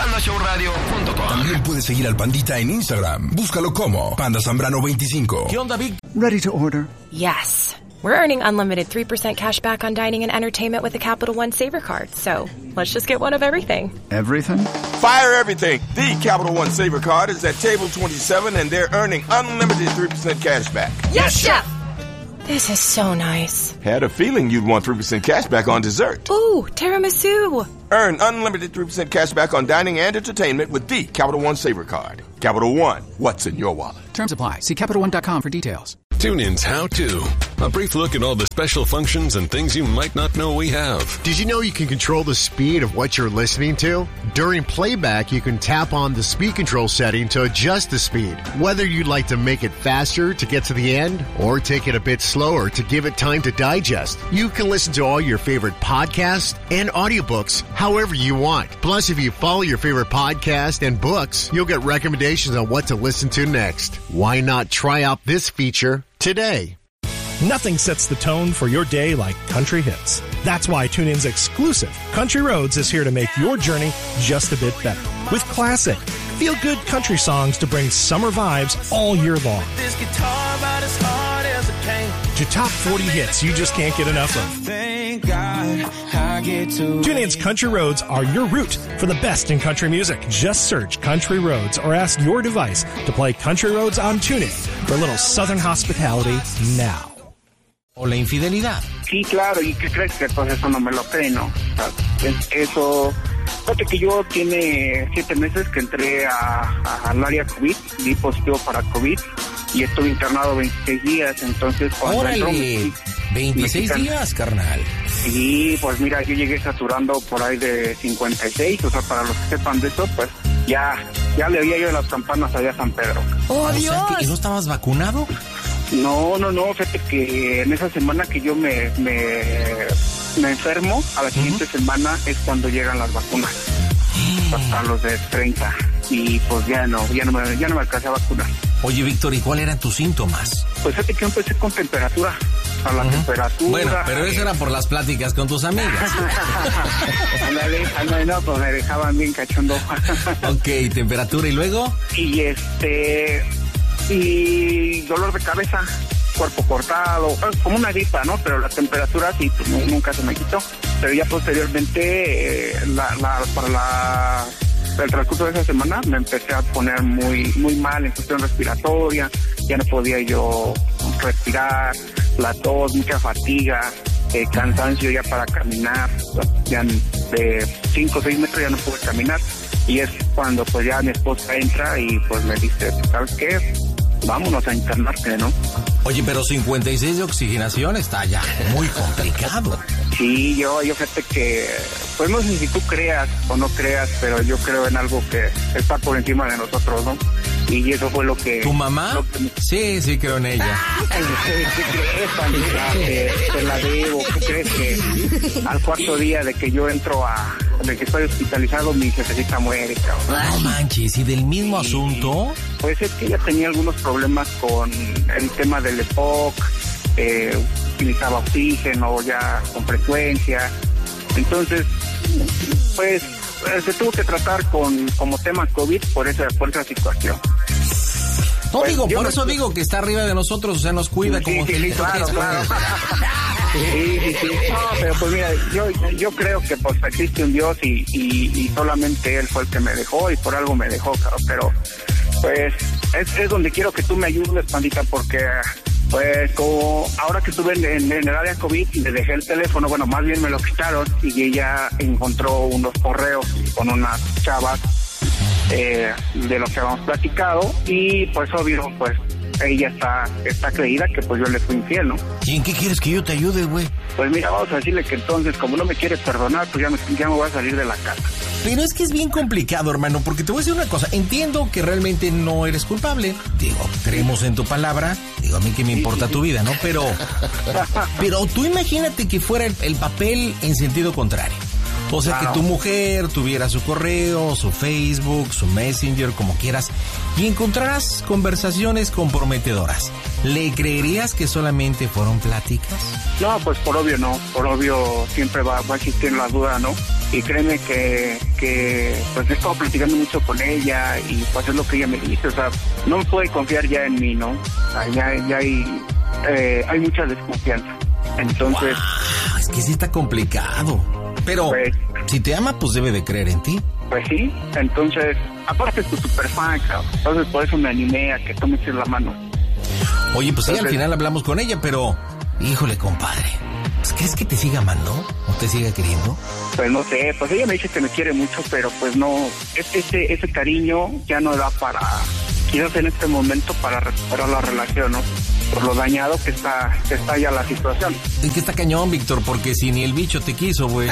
pandashowradio.com. También puedes seguir al Pandita en Instagram. Búscalo como Panda Zambrano 25. ¿Qué onda, Vic? Ready to order. Yes. We're earning unlimited 3% cash back on dining and entertainment with the Capital One Saver Card. So let's just get one of everything. Everything? Fire everything. The Capital One Saver Card is at table 27 and they're earning unlimited 3% cash back. Yes, Chef! This is so nice. Had a feeling you'd want 3% cash back on dessert. Ooh, tiramisu. Earn unlimited 3% cash back on dining and entertainment with the Capital One Saver Card. Capital One, what's in your wallet? Terms apply. See CapitalOne.com for details. TuneIn's How To. A brief look at all the special functions and things you might not know we have. Did you know you can control the speed of what you're listening to? During playback, you can tap on the speed control setting to adjust the speed. Whether you'd like to make it faster to get to the end or take it a bit slower to give it time to digest, you can listen to all your favorite podcasts and audiobooks however you want. Plus, if you follow your favorite podcast and books, you'll get recommendations on what to listen to next. Why not try out this feature today? Nothing sets the tone for your day like country hits. That's why TuneIn's exclusive Country Roads is here to make your journey just a bit better. With classic, feel-good country songs to bring summer vibes all year long. This guitar about as hard as it came. To top 40 hits you just can't get enough of. Thank God I get to. TuneIn's Country Roads are your route for the best in country music. Just search Country Roads or ask your device to play Country Roads on TuneIn for a little southern hospitality now. O la infidelidad. Sí, claro, ¿y qué crees? Que pues eso no me lo cree, ¿no? O sea, eso... Fíjate que yo tiene 7 meses que entré al área COVID, di positivo para COVID y estuve internado 26 días, entonces... ¡Órale! 26 días, carnal. Sí, pues mira, yo llegué saturando por ahí de 56, o sea, para los que sepan de eso, pues ya le había ido las campanas allá a San Pedro. ¡Oh, Dios! O sea, ¿y no estabas vacunado? No, fíjate que en esa semana que yo me enfermo, a la siguiente semana es cuando llegan las vacunas, hasta los de 30, y pues ya no me alcancé a vacunar. Oye, Víctor, ¿y cuáles eran tus síntomas? Pues fíjate que empecé con temperatura, a la temperatura. Bueno, pero eso era por las pláticas con tus amigas. Ándale, no, pues me dejaban bien cachondo. Ok, temperatura, ¿y luego? Y dolor de cabeza, cuerpo cortado, como una gripa, ¿no? Pero la temperatura sí, pues nunca se me quitó. Pero ya posteriormente, para el transcurso de esa semana, me empecé a poner muy mal en cuestión respiratoria, ya no podía yo respirar, la tos, mucha fatiga, cansancio ya para caminar, ya de 5 o 6 metros ya no pude caminar. Y es cuando pues ya mi esposa entra y pues me dice, ¿sabes qué? Vámonos a internarte, ¿no? Oye, pero 56 de oxigenación está ya muy complicado. Sí, yo fíjate que, pues no sé si tú creas o no creas, pero yo creo en algo que está por encima de nosotros, ¿no? Y eso fue lo que... ¿Tu mamá? Sí, creo en ella. ¿Qué crees, Pandita? Te la debo. ¿Qué crees que al cuarto día de que yo entro de que estoy hospitalizado, mi jefecita muere, cabrón? No manches, ¿y del mismo asunto? Pues es que ella tenía algunos problemas con el tema del EPOC, utilizaba oxígeno ya con frecuencia. Entonces, pues se tuvo que tratar como tema COVID por esa situación. No, pues, por eso digo que está arriba de nosotros, o sea, nos cuida como angelito. Claro. Sí. No, pero pues mira, yo creo que pues existe un Dios y solamente Él fue el que me dejó y por algo me dejó, cabrón. Pero pues es donde quiero que tú me ayudes, Pandita, porque pues como ahora que estuve en el área COVID, le dejé el teléfono, bueno, más bien me lo quitaron y ella encontró unos correos con unas chavas de lo que habíamos platicado y pues obvio, pues ella está creída que pues yo le fui infiel, ¿no? ¿Y en qué quieres que yo te ayude, güey? Pues mira, vamos a decirle que entonces, como no me quiere perdonar, pues ya me voy a salir de la casa. Pero es que es bien complicado, hermano, porque te voy a decir una cosa. Entiendo que realmente no eres culpable. Digo, creemos en tu palabra. Digo, a mí que me importa tu vida, ¿no? Pero tú imagínate que fuera el papel en sentido contrario. O sea, Claro. que tu mujer tuviera su correo, su Facebook, su Messenger, como quieras, y encontrarás conversaciones comprometedoras. ¿Le creerías que solamente fueron pláticas? No, pues por obvio no, por obvio siempre va a existir la duda, ¿no? Y créeme que pues he estado platicando mucho con ella y pues es lo que ella me dice, o sea, no me puede confiar ya en mí, ¿no? O sea, ya hay mucha desconfianza. Entonces... Wow, es que sí está complicado. Pero pues, si te ama, pues debe de creer en ti. Pues sí, entonces, aparte es tu super fan, cabrón. Entonces por eso me animé a que tomes la mano. Oye, pues sí, al Entonces, final hablamos con ella, pero... Híjole, compadre. Pues, ¿crees que te siga amando? ¿O te siga queriendo? pues no sé, pues ella me dice que me quiere mucho, pero pues no, ese cariño ya no da para, quizás en este momento, para recuperar la relación, ¿no? Por lo dañado que está ya la situación. Es que está cañón, Víctor, porque si ni el bicho te quiso, güey.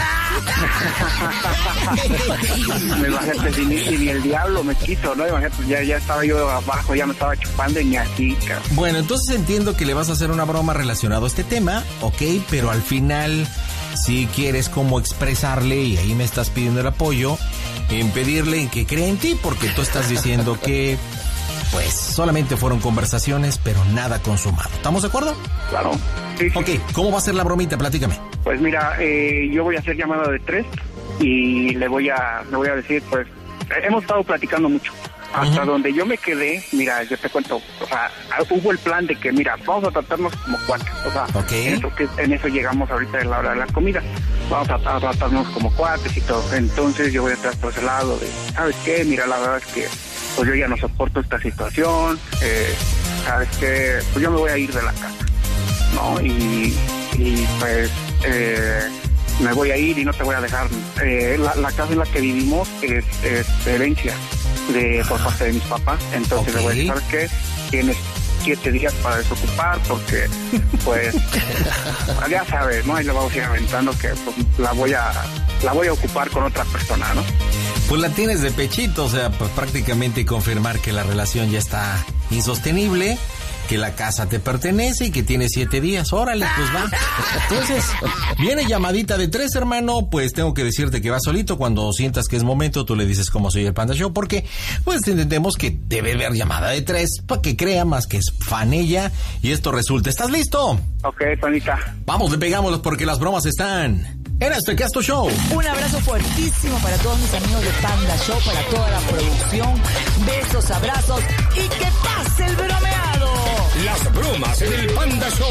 Imagínate, si ni el diablo me quiso, ¿no? Imagínate, ya estaba yo abajo, ya me estaba chupando y ni así, cabrón. Bueno, entonces entiendo que le vas a hacer una broma relacionada a este tema, ok, pero al final, si quieres como expresarle, y ahí me estás pidiendo el apoyo, en pedirle en que crea en ti, porque tú estás diciendo que... Pues solamente fueron conversaciones, pero nada consumado. ¿Estamos de acuerdo? Claro. Sí, sí. Ok, ¿cómo va a ser la bromita? Platícame. Pues mira, yo voy a hacer llamada de 3 y le voy a decir, pues, hemos estado platicando mucho. Hasta donde yo me quedé, mira, yo te cuento, o sea, hubo el plan de que, mira, vamos a tratarnos como cuates, o sea, okay. en eso llegamos ahorita en la hora de la comida, vamos a tratarnos como cuates y todo. Entonces yo voy a estar por ese lado de, ¿sabes qué? Mira, la verdad es que pues yo ya no soporto esta situación, ¿sabes qué? Pues yo me voy a ir de la casa, ¿no? Y pues me voy a ir y no te voy a dejar. La casa en la que vivimos es herencia por parte de mis papás, entonces le voy a decir, ¿sabes qué? Tienes 7 días para desocupar porque, pues, ya sabes, ¿no? Ahí le vamos a ir aventando que pues, la voy a ocupar con otra persona, ¿no? Pues la tienes de pechito, o sea, pues prácticamente confirmar que la relación ya está insostenible, que la casa te pertenece y que tienes 7 días. Órale, pues va. Entonces, viene llamadita de 3, hermano, pues tengo que decirte que va solito. Cuando sientas que es momento, tú le dices cómo soy el Panda Show, porque pues entendemos que debe haber llamada de 3 para que crea más que es fan ella y esto resulte. ¿Estás listo? Ok, Panita. Vamos, le pegámoslos porque las bromas están en este Casto Show. Un abrazo fuertísimo para todos mis amigos de Panda Show, para toda la producción. Besos, abrazos y que pase el bromeado. Las bromas en el Panda Show.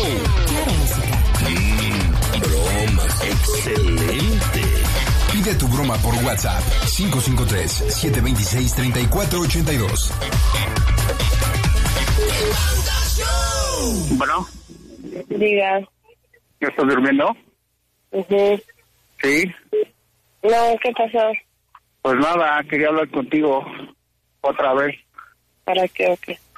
Bromas. Excelente. Pide tu broma por WhatsApp. 553-726-3482. Bueno. Diga. ¿Ya estás durmiendo? Uh-huh. Sí. No, ¿qué pasó? Pues nada, quería hablar contigo otra vez. ¿Para qué o qué?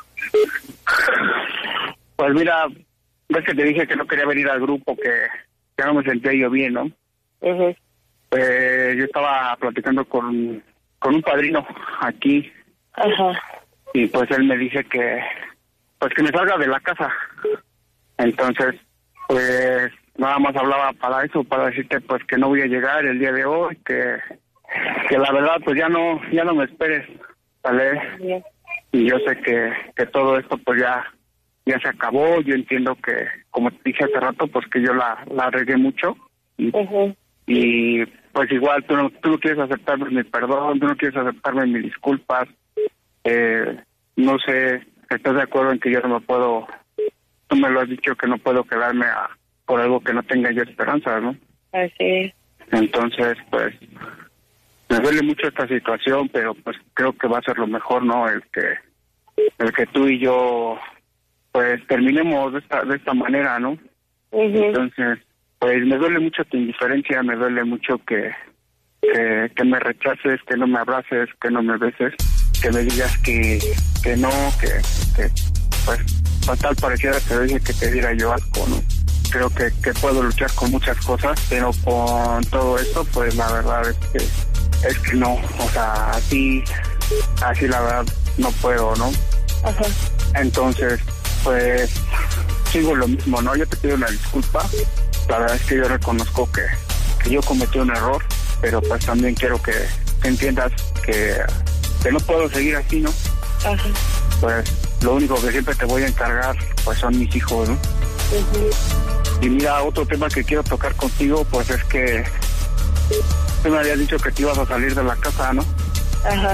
Pues mira, ves que te dije que no quería venir al grupo, que ya no me sentía yo bien, ¿no? Uh-huh. Yo estaba platicando con un padrino aquí. Ajá. Y pues él me dice que me salga de la casa. Entonces, pues nada más hablaba para eso, para decirte pues que no voy a llegar el día de hoy, que la verdad pues ya no me esperes, ¿vale? Bien. Y yo sé que todo esto pues ya se acabó. Yo entiendo que, como te dije hace rato, pues que yo la regué mucho. Uh-huh. Y pues igual tú no quieres aceptarme mi perdón, tú no quieres aceptarme mis disculpas. No sé, ¿estás de acuerdo en que yo no me puedo? Tú me lo has dicho que no puedo quedarme por algo que no tenga yo esperanza, ¿no? Así es. Entonces, pues, me duele mucho esta situación, pero pues creo que va a ser lo mejor, ¿no? El que tú y yo, pues, terminemos de esta manera, ¿no? Uh-huh. Entonces, pues, me duele mucho tu indiferencia, me duele mucho que me rechaces, que no me abraces, que no me beses, que me digas que no, que pues, tal pareciera que dije que te diera yo asco, ¿no? Creo que puedo luchar con muchas cosas, pero con todo esto, pues la verdad es que no, o sea, así la verdad no puedo, ¿no? Ajá. Entonces, pues sigo lo mismo, ¿no? Yo te pido una disculpa, la verdad es que yo reconozco que yo cometí un error, pero pues también quiero que entiendas que no puedo seguir así, ¿no? Ajá. Pues lo único que siempre te voy a encargar pues son mis hijos, ¿no? Y mira, otro tema que quiero tocar contigo pues es que tú me habías dicho que te ibas a salir de la casa, ¿no? Ajá.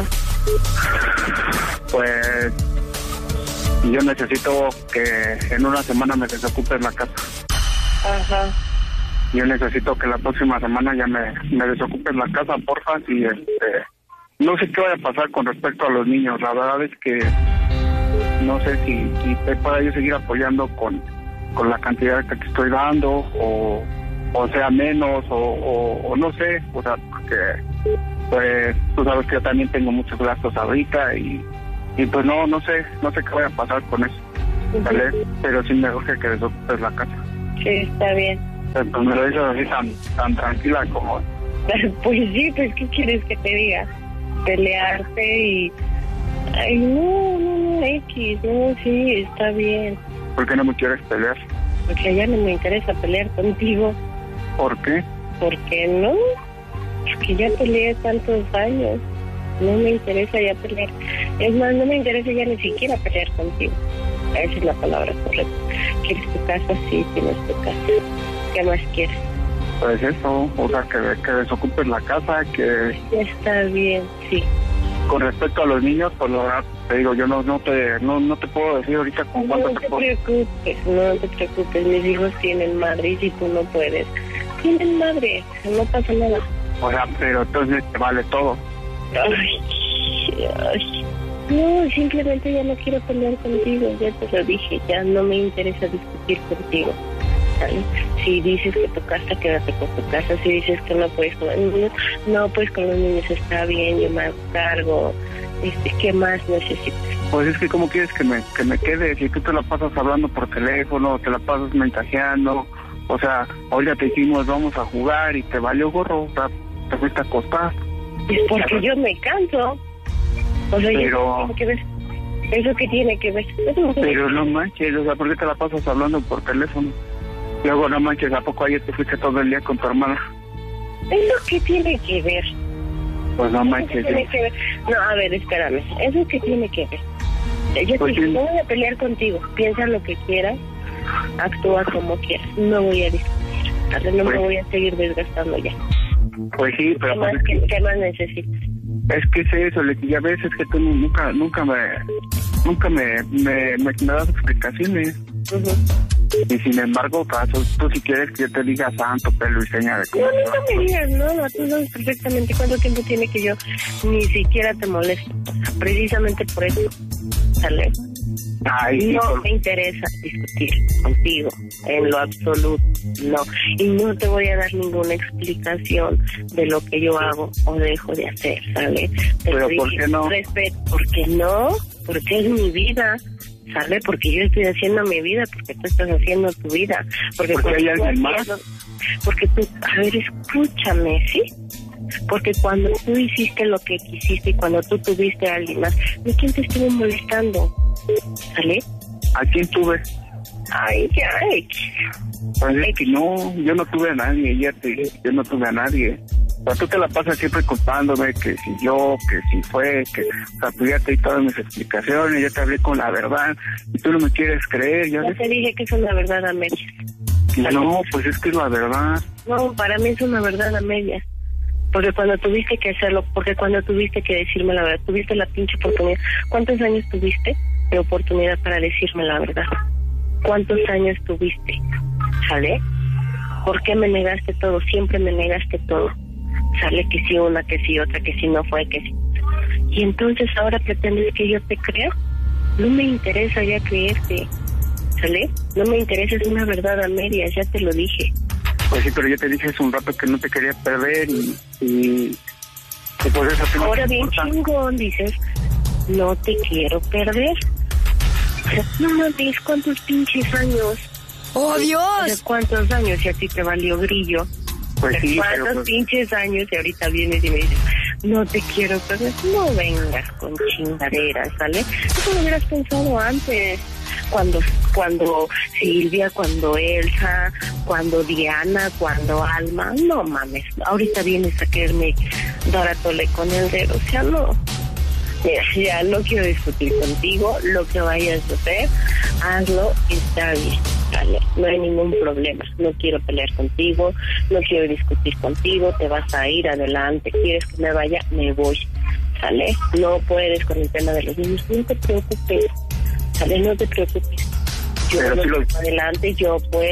Pues yo necesito que en una semana me desocupes la casa. Ajá. Yo necesito que la próxima semana ya me desocupes la casa, porfa, y no sé qué vaya a pasar con respecto a los niños. La verdad es que no sé si te pueda yo seguir apoyando con la cantidad que te estoy dando o sea menos o no sé, o sea, porque pues tú sabes que yo también tengo muchos gastos ahorita y pues no sé qué vaya a pasar con eso, ¿vale? Pero sí me urge que desocupes la casa. Sí, está bien. Pues me lo dices así tan tranquila como... Pues sí, pues ¿qué quieres que te diga? Pelearte y... Ay, no, X, no, sí, está bien. ¿Por qué no me quieres pelear? Porque ya no me interesa pelear contigo. ¿Por qué? Porque no, es que ya peleé tantos años. No me interesa ya pelear. Es más, no me interesa ya ni siquiera pelear contigo. Esa es la palabra correcta. ¿Quieres tu casa? Sí, tienes tu casa. ¿Qué más quieres? Pues eso, o sea, que desocupes la casa, que... Está bien, sí. Con respecto a los niños, pues la verdad, te digo, yo no te puedo decir ahorita con cuánto no te preocupes, mis hijos tienen madre y si tú no puedes, tienen madre, no pasa nada. O sea, pero entonces te vale todo. Ay. No, simplemente ya no quiero pelear contigo, ya te lo dije, ya no me interesa discutir contigo. ¿Sale? Si dices que tu casa, quédate con tu casa. Si dices que no puedes con los niños, no, pues con los niños está bien, yo me hago cargo. ¿Qué más necesitas? Pues es que ¿cómo quieres que me quede? Si tú te la pasas hablando por teléfono, te la pasas mensajeando, o sea, ahorita te dijimos vamos a jugar y te valió gorro, o sea, te fuiste a acostar. Es porque yo me canso. O sea, pero... ¿Eso qué tiene que ver? Pero no manches, o sea, ¿por qué te la pasas hablando por teléfono? Luego, no manches, ¿a poco ayer te fuiste todo el día con tu hermana? ¿Eso qué tiene que ver? Pues no manches. No, a ver, espérame. ¿Eso qué tiene que ver? Yo pues no voy a pelear contigo. Piensa lo que quieras, actúa como quieras. No voy a discutir. No me voy a seguir desgastando ya. Pues sí, pero... ¿Qué más necesitas? Es que es eso, ya ves, es que tú nunca me das explicaciones. Y sin embargo, tú si quieres que yo te diga santo, pelo y seña de cómo... No, nunca me digas, no, tú sabes perfectamente cuánto tiempo tiene que yo ni siquiera te molesto. Precisamente por eso, ¿sale? Ay, no me interesa discutir contigo, en lo absoluto, no. Y no te voy a dar ninguna explicación de lo que yo hago o dejo de hacer, ¿sale? Pero ¿por qué no? Respeto, ¿por qué no? Porque es mi vida, ¿sale? Porque yo estoy haciendo mi vida, porque tú estás haciendo tu vida. Porque hay alguien más. Porque tú, a ver, escúchame, ¿sí? Porque cuando tú hiciste lo que quisiste y cuando tú tuviste a alguien más, ¿de quién te estuvo molestando? ¿Sale? ¿A quién tuve? Ay, ya, pues es que no, yo no tuve a nadie, yo no tuve a nadie. O sea, tú te la pasas siempre culpándome que si yo, que si fue, que... O sea, tú ya te di todas mis explicaciones, ya te hablé con la verdad, y tú no me quieres creer. Ya te dije que es una verdad a medias. No, pues es que es la verdad. No, para mí es una verdad a medias. Porque cuando tuviste que hacerlo, porque cuando tuviste que decirme la verdad, tuviste la pinche oportunidad. ¿Cuántos años tuviste de oportunidad para decirme la verdad? ¿Cuántos años tuviste? ¿Sale? ¿Por qué me negaste todo? Siempre me negaste todo. Sale que sí una, que sí otra, que sí no fue, que sí. Y entonces ahora pretendes que yo te crea. No me interesa ya creerte. ¿Sale? No me interesa, es una verdad a medias, ya te lo dije. Pues sí, pero yo te dije hace un rato que no te quería perder y por eso... Ahora bien chingón, dices, no te quiero perder. O sea, no mames, ¿cuántos pinches años? ¡Oh, Dios! O sea, ¿cuántos años y a ti te valió grillo? Pues sí, ¿cuántos pues... pinches años y ahorita vienes y me dices, no te quiero perder? No vengas con chingaderas, ¿sale? Eso lo hubieras pensado antes. Cuando cuando Silvia, cuando Elsa, cuando Diana, cuando Alma. No mames, ahorita vienes a quererme dar a tole con el dedo, o sea, no. Mira, ya no quiero discutir contigo, lo que vayas a hacer, hazlo, está bien, ¿vale? No hay ningún problema, no quiero pelear contigo, no quiero discutir contigo, te vas a ir adelante, quieres que me vaya, me voy, ¿sale? No puedes con el tema de los niños, no te preocupes, ¿sale? No te preocupes, yo no voy adelante, yo puedo.